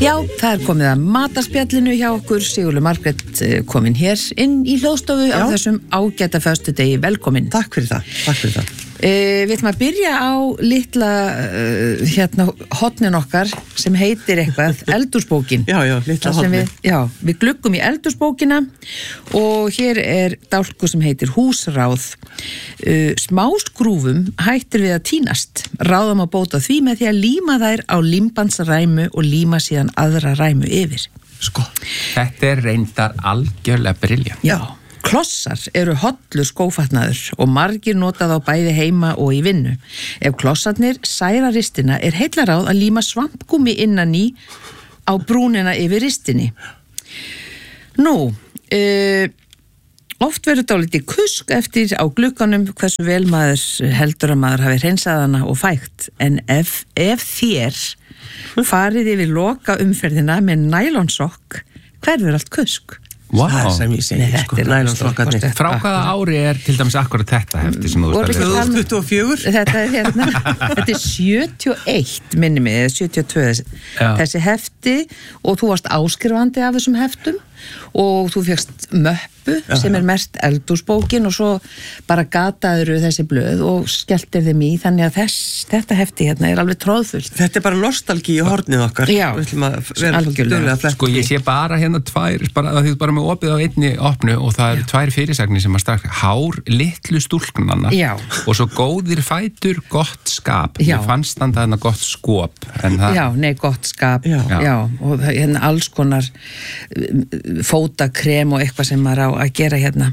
Já, það komið að matarspjallinu hjá okkur. Sigurlaug Margrét komin hér inn í hljóðstofu á þessum ágæta föstudegi. Velkomin. Takk fyrir það. Við ætlum að byrja á litla hotnin okkar sem heitir eitthvað eldhúsbókin. Já, litla hotnin. Við gluggum í eldhúsbókina og hér dálkur sem heitir húsráð. Smáskrúfum hættir við að tínast. Ráðum að bóta því með því að líma þær á límbandsræmu og líma síðan aðra ræmu yfir. Sko, þetta reyndar algjörlega briljant. Já. Klossar eru hollur skófatnaður og margir notað á bæði heima og í vinnu. Ef klossarnir særa ristina heillaráð að líma svampgúmi innan í á brúnina yfir ristinni. Oft verður dálítið kusk eftir á glugganum hversu vel maður heldur að maður hafi hreinsað hana og fægt. En ef þér farið yfir loka umferðina með nælonsokk, hverfur allt kusk. Wow. Það sem ég segi, nælonsokkarnir. Frá hvaða ári til dæmis akkurat þetta hefti sem þú veist að 2024? Þetta 71 minni mig, 72 þessi hefti og þú varst áskrifandi af þessum heftum og þú fékkst möppu sem merkt eldhúsbókin og svo bara gataður þessi blöð og skelltir þeim í, þannig að þetta hefti alveg tróðfullt. Þetta bara nostalgí í hornið okkar. Já, algjörlega. Sko ég sé bara tvær, bara með opið á einni opnu og það eru tvær fyrirsagnir sem að strax hár litlu stúlknanna og svo góðir fætur, gott skap. Ég fannst þarna gott skop. Gott skap. Já, og alls konar fótakrem og eitthvað sem maður á að gera hérna.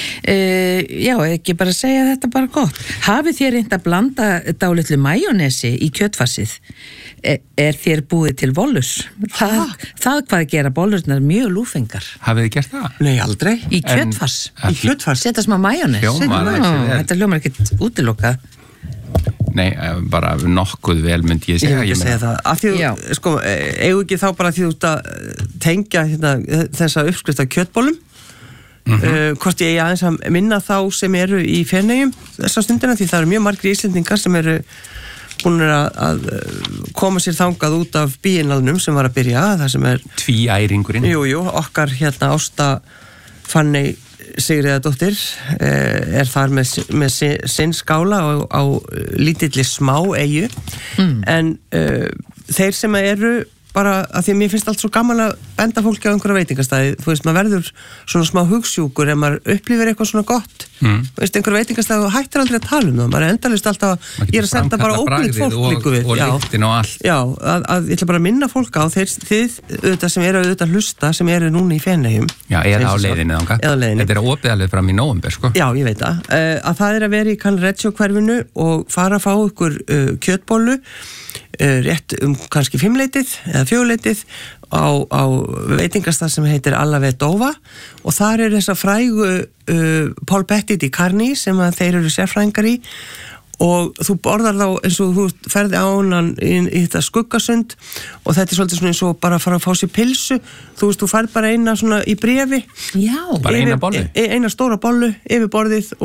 Ekki bara segja þetta bara gott. Hafið þér reynt að blanda dálitlu majónesi í kjötfarsið? Þér búið til bollur? Það hvað gera bollurnar mjög lúfengar. Hafið þið gert það? Nei, aldrei. Í kjötfars? Í kjötfars? Setja smá majónes? Þetta hljómar ekkert útilokað. Nei, bara nokkuð vel myndi ég segja. Ég segja það. Af því, sko, eigum ekki þá bara því út að tengja þessa uppskrift af kjötbollum. Hvort ég aðeins að minna þá sem eru í Feneyjum þessa stundina, því það eru mjög margir Íslendingar sem eru búin að koma sér þangað út af bíinalnum sem var að byrja, það sem tvíæringurinn. Jú, okkar Ásta Fanney Sigríðardóttir þar með sinn skála á lítilli smá eyju en þeir sem eru bara að því að mér finnst allt svo gaman að benda fólki á einhverja veitingastæði, þú veist, maður verður svona smá hugsjúkur ef maður upplifir eitthvað svona gott, þú veist, einhverja veitingastæði og hættir aldrei að tala það, maður endalaust alltaf ég að senda bara óbúið fólk líku við og lyktin og allt. Já, að ég ætla bara að minna fólk á þið auðvitað sem eru auðvitað hlusta sem eru núna í Feneyjum. Já, eða á leiðinni þangað. Þetta opið alveg fram í nóvember, sko. Já, ég veit það er að vera í Cannareccio hverfinu og fara að fá ykkur kjötbollu rétt kannski 5-leytið eða 4-leytið á veitingastað sem heitir Alla Vedova og þar eru þessa frægu Paul Petit di Carni sem að þeir eru sérfræðingar í og þú borðar þá eins og þú ferði á hann í þetta skuggasund og þetta svolítið svona eins og bara að fara að fá sér pilsu, þú veist, þú færð bara eina svona í bréfi. Já. Bara eina bollu? Eina stóra bollu yfir borðið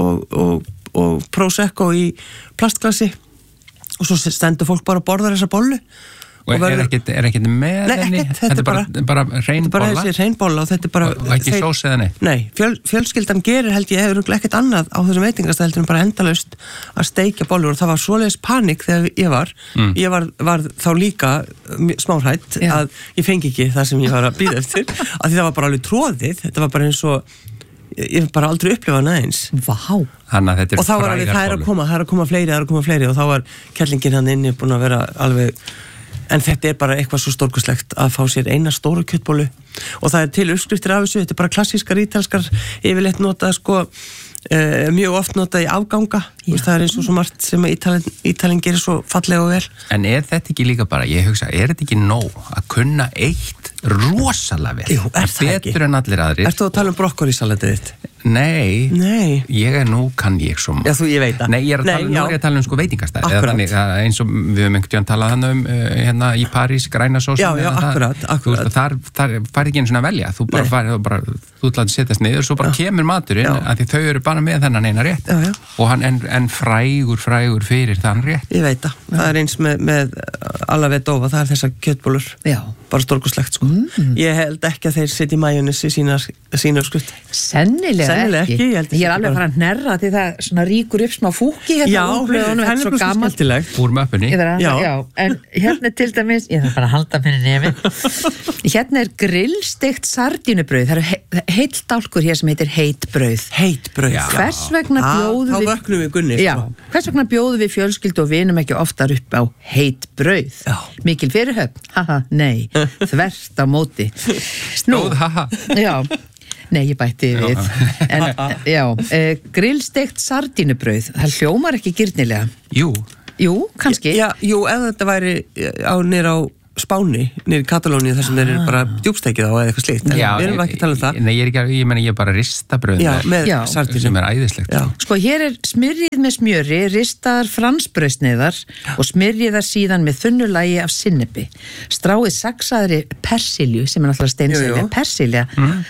og prosecco í plastglasi og svo stendur fólk bara að borða þessa bollu. Og er ekkert með henni? Þetta er bara hrein bolla? Þetta er bara þessi hrein bolla og þetta er bara... Og ekki sós eða nei? Nei, fjölskyldan gerir held ég hefur ekkert annað á þessum veitingastað heldur en bara endalaust að steikja bollur og það var svoleiðis panik þegar ég var þá líka smárhætt að ég fengi ekki það sem ég var að bíða eftir að því það var bara alveg tróðið, þetta var bara eins og ég hef bara aldrei upplifað neins. Vá. Og þá var alveg það er að koma fleiri og þá var kellingin hann inni búin að vera alveg, en þetta er bara eitthvað svo stórkostlegt að fá sér eina stóru kjötbollu og það er til uppskriftir af þessu, þetta er bara klassískar ítalskar yfirleitt notað sko mjög oft notað í afganga, það er eins og svo margt sem Ítalinn gerir svo fallega og vel. En er þetta ekki líka bara, ég hugsa, er þetta ekki nóg að kunna eitt rosalega vel? Jú, er það ekki? Betur en allir aðrir. Ertu að tala um brokkolisalatið þitt? Nei, ég kann ég svo Já, ég veit það. Nei, ég er að tala um sko veitingastæð Akkurat. Eins og við höfum einhvern tíðan talað hann hérna í París, græna sósun Já, akkurat. Þar færði ekki einu svona að velja þú ætlaði að setjast niður svo bara kemur maturinn, af því þau eru bara með þennan eina rétt og hann en frægur fyrir þann rétt. Ég veit það er eins með Alla Vedova, það er þessar kjötbollur bara stórkoslegt sko. Ég held ekki að þeir setja majónes í sína skrutt. Sennilega ekki. Ég er alveg að fara að hnerra því það svona ríkur upp smá fúki hérna. Já, henni er svo skemmtileg. Úr möppunni. Já, en hérna til dæmis, ég þarf bara að halda fyrir nefn. Hérna er grillsteikt sardínubrauð. Það eru heill dálkur hér sem heitir heitbrauð. Heitbrauð. Hvers vegna bjóðum við... Þá vöknum við Gunni. Já, hvers vegna bjóðum við fjölskyldu og vinum ekki oftar upp á heitbrauð? Mikil fyrirhöfn? Haha, nei. Þvert á móti. Stóð, haha. Já. Nei, ég bætti við. En, grillsteikt sardínubrauð, það hljómar ekki gyrnilega. Jú, kannski. Jú, ef þetta væri nýr á Spáni, nýr í Katalóníu þar sem þeir eru bara djúpstekið á eða eitthvað slíkt. En við erum ekki að tala um það. Nei, ég meina ég er bara ristabrauð með sardínu. Sem er æðislegt. Sko, hér er smyrjið með smjöri, ristaðar fransbrauðsneiðar og smyrjiðar síðan með þunnu lagi af sinnepi. Stráið saxaðri persilju, sem er náttúrulega steinselja, persilja,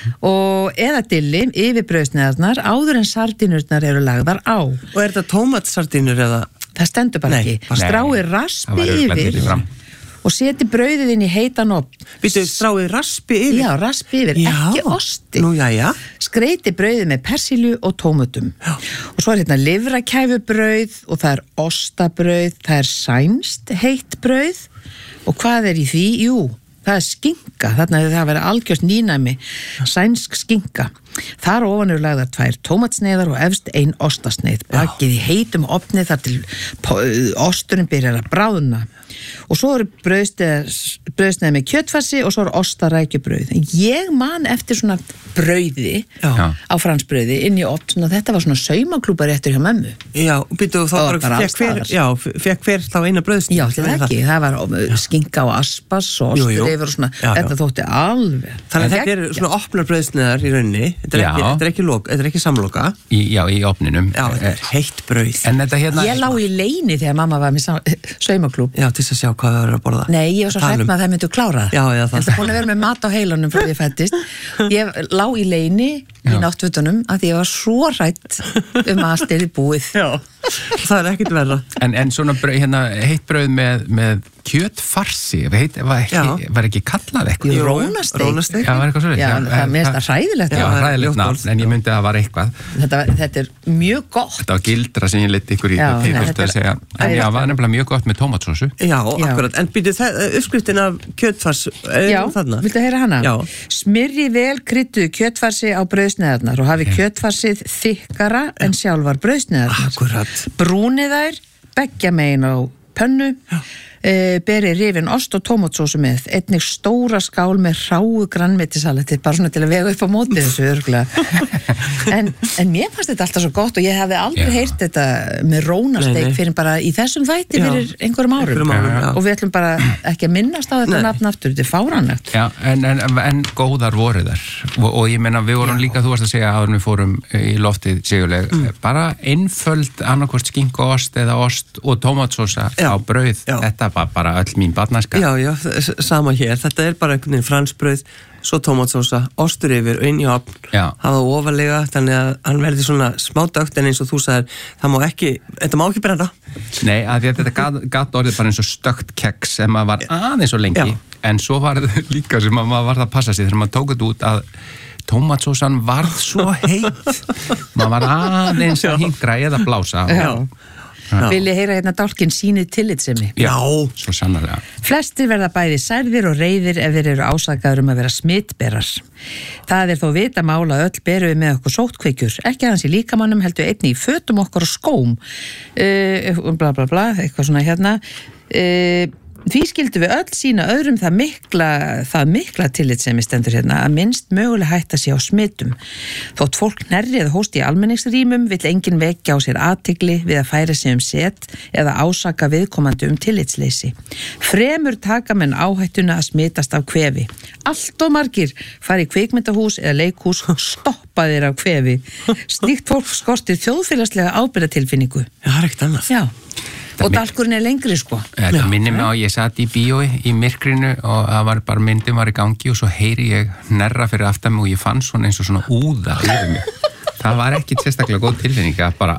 og eða dilli yfir brauðsneiðarnar áður en sardínurnar eru lagðar á. Og er þetta tómatsardínur eða? Það stendur bara ekki. Stráið raspi yfir og seti brauðið inn í heitan opn. Býttu, stráið raspi yfir? Já, raspi yfir, ekki osti. Nú, jæja. Skreyti brauðið með persilju og tómutum. Og svo er hérna lifrakæfubrauð og það er ostabrauð, það er sænst heitt brauð. Og hvað er í því? Jú, það er skinka, þarna hefur það verið algjörst nýnæmi, sænsk skinka. Þar ofan eru lagðar 2 tómatsneiðar og efst 1 ostasneið. Bakið í heitum opni þar til osturinn byrjar að bráðna. Og svo eru brauðsneið með kjötfassi og svo eru ostarækjubrauð. Ég man eftir svona brauði á fransbrauði inn í opn, svona þetta var svona saumaklúpar eftir hjá mömmu. Já, býttu þá bara fekk hver þá eina brauðsneið. Já, það var skinka og aspas og ostur yfir og svona, þetta þótti alveg. Þannig að þetta eru svona opnar brauðsneiðar í rauninni. Þetta er ekki samloka. Já, í opninum. Já, heitt brauð. Ég lá í leini þegar mamma var með saumaklúb. Já, til að sjá hvað það eru að borða. Nei, ég var svo hrædd með að það myndu klára það. Já, það. Þetta búin að vera með mat á heilanum frá því ég fættist. Ég lá í leini í náttfötunum að ég var svo hrædd að allt er í búið. Já, það er ekkert verra. En svona heitt brauð með kjötfarsi, var ekki kallað eitthvað? Rónasteik. Já, var eitthvað svo. Já, það meðst að hræðilegt. Já, hræðilegt nafn, en ég myndi að það var eitthvað. Þetta er mjög gott. Þetta var gildra sem ég leti ykkur í þetta að segja. En já, var nefnilega mjög gott með tómatsósu. Já, akkurat. En býtu uppskriftin af kjötfars þarna? Já, viltu heyra hana? Já. Smyrji vel krydduðu kjötfarsi á brauðsneiðarnar og hafi kjötfarsið þykkara en sjálfar brauðsneiðarnar. Akkurat. Brúnið þær, beggja megin á pönnu, berið rifin ost og tómatsósu með, einnig stóra skál með hráu grænmetissalati, bara svona til að vega upp á móti þessu örgulega. En mér fannst þetta alltaf svo gott og ég hefði aldrei heyrt þetta með rónasteik fyrir bara í þessum þætti fyrir einhverjum árum. Og við ætlum bara ekki að minnast á þetta nafn aftur, þetta er fáránlegt. Já, en góðar voru þar og ég meina við vorum líka, þú varst að segja að við fórum í loftið Sigurleg, bara einföld annarkvort skinku ost eða ost og tómatsósa á brauð, þetta var bara öll mín barnaska. Já, sama hér, þetta er bara einhvern veginn fransbrauð, svo tómatsósa, ostur yfir og inn í opn, hafa ofalega, þannig að hann verði svona smádögt en eins og þú sagðir, þetta má ekki brenda. Nei, að þetta gat orðið bara eins og stökt keks sem maður var aðeins og lengi, en svo var þetta líka sem maður var það að passa sig þegar maður tók þetta út að tómatsósan varð svo heitt, maður var aðeins að hingra eða blása. Vil ég heyra hérna dálkinn sýnið tillitssemi? Já, svo sannarlega. Flestir verða bæði særðir og reiðir ef þeir eru ásakaður að vera smitberar. Það er þó vitamál að öll berum við með okkur sóttkveikjur, ekki aðeins í líkamannum heldur einnig í fötum okkar og skóm. Bla bla bla, eitthvað svona hérna. Því skildum við öll sína öðrum það mikla tillitssemi stendur hérna að minnst möguleg hætta sig á smitum. Þótt fólk hnerri eða hósti í almenningsrýmum vill enginn vekja á sér athygli við að færa sig set eða ásaka viðkomandi tillitsleysi. Fremur taka menn áhættuna að smitast af kvefi. Allt og margir fari í kvikmyndahús eða leikhús stoppa þeir af kvefi. Slíkt fólk skortir þjóðfélagslega ábyrgðartilfinningu. Já, það er ekkert annað. Já. Og dalkurinn er lengri sko. Þetta minnir mig á, ég sat í bíói í myrkrinu og það var bara myndin var í gangi og svo heyri ég hnerra fyrir aftan mig og ég fann svona eins og svona úða yfir mig. það var ekki sérstaklega góð tilfinning að bara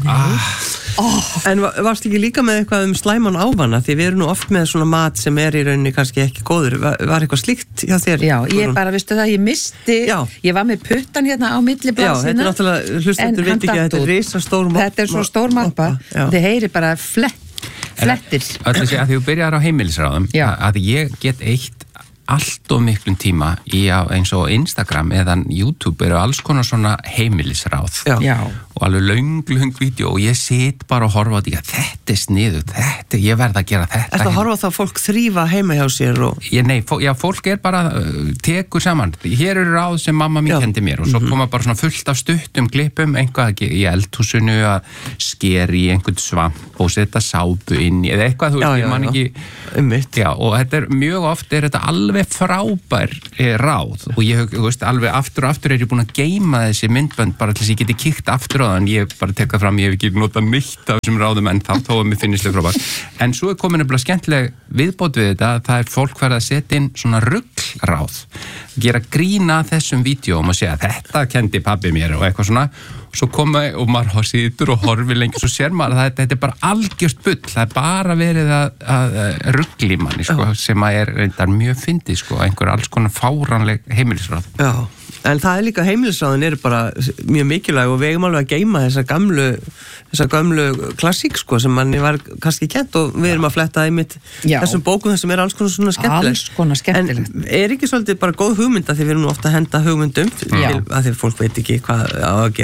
En varst ekki líka með eitthvað slæman ávana, því við erum nú oft með svona mat sem í rauninni kannski ekki góður, var eitthvað slíkt hjá þér? Já, ég bara, veistu það, ég misti ég var með puttan hérna á milli blaðsina. Já, þetta er náttúrulega, hlustendur veit ekki að þetta er risastór mappa. Þetta er svo stór mappa, þið heyri bara flettir. Öllu sé að því þú byrjar á heimilisráðum, að ég get eitt allt of miklum tíma í eins og Instagram eða YouTube eru alls konar svona heimilisráð og alveg löng vídeo og ég sit bara og horfa á því að þetta er sniðugt, ég verð að gera þetta. Ertu að horfa þá fólk þrífa heima hjá sér? Nei, fólk er bara tekur saman, hér eru ráð sem mamma mín kendi mér og svo koma bara svona fullt af stuttum klippum, einhvað í eldhúsinu að skeri í einhvern svamp og setja sápu inn í eða eitthvað, þú veist, ég man ekki og þetta er mjög oft þetta alveg frábær ráð og ég, þú veist, alveg aftur og aftur er ég búin að geyma þessi myndbönd bara til þess að ég geti kíkt aftur á það en ég bara tekka fram, ég hef ekki notað neitt af þessum ráðum en þá að mér finnist þau frábær en svo er komin nefnilega skemmtileg viðbót við þetta, það er fólk verið að setja inn svona ruglráð, gera grína þessum vídeóm og segja þetta kendi pabbi mér og eitthvað svona svo koma og maður situr og horfir lengi svo sér maður að þetta er bara algjört bull, það er bara verið að rugli manni sko, sem að er reyndar mjög fyndið sko, einhver alls konar fáranleg heimilisráð. Já, en það er líka heimilisráðin eru bara mjög mikilvæg og við eigum alveg að geyma þessa gömlu klassík sko sem manni var kannski kent og við erum að fletta einmitt þessum bókum sem er alls konar svona skemmtilegt. Alls konar skemmtilegt. En er ekki svolítið bara góð hugmynd að því við erum nú ofta að henda hugmyndum að því fólk veit ekki hvað á að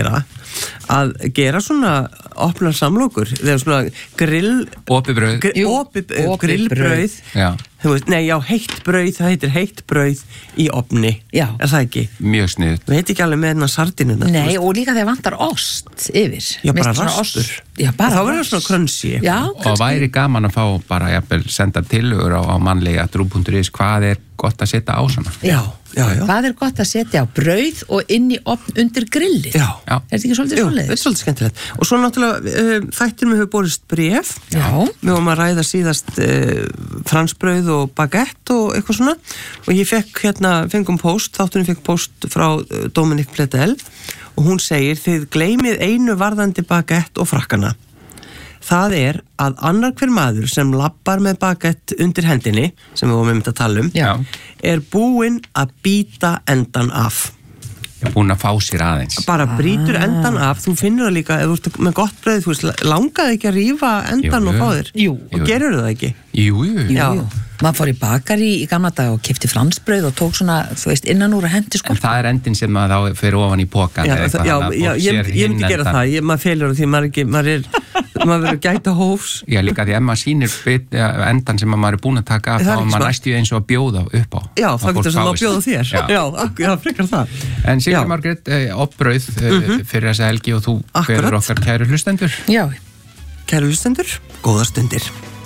gera svona opnar samlokur þegar svona grillbrauð heitt brauð, það heitir heitt brauð í ofni, er það ekki? Mjög sniðut. Við heitir ekki alveg með hennar sardínuna. Nei, og líka þegar vantar ost yfir. Já, bara rastur. Þá verður það svona krönsi. Og væri gaman að fá bara jafnvel senda tillögur á mannlega@rúv.is hvað er gott að setja á svona. Já. Hvað er gott að setja á brauð og inn í ofn undir grillið? Já. Er þetta ekki svolítið svoleiðis? Þetta er svolítið skemmtilegt. Og svo náttúrulega þættinum hefur borist bréf. Já. Við vorum að ræða síðast fransbrauð og baguette og eitthvað svona og ég fengum post, þátturinn fekk post frá Dominique Pledel og hún segir þið gleymið einu varðandi baguette og frakkana. Það er að annar hver maður sem lappar með baguette undir hendinni, sem við vorum að tala er búinn að bíta endan af. Er búinn að fá sér aðeins. Bara brýtur endan af, þú finnur það líka, ef þú ert með gott brauð, þú veist, langaði ekki að rífa endan og fá þér. Jú. Og gerur það ekki? Jú. Maður fór í bakari í gamla dag og keypti fransbrauð og tók svona, þú veist, innan úr að hendi sko. En það er endin sem maður þá fyrir ofan í pokan ég myndi gera það, maður felur því maður verður að gæta hófs. Já, líka því ef maður sýnir endan sem maður er búin að taka af, þá er maður næstu eins og að bjóða upp á. Já, það getur sem að bjóða þér. Já, frekar það. En Sigga Margrét, opbrauð fyrir þessa helgi og þú hveður okkar kæru hlustendur. Já. Kæru hlustendur, góðar stundir.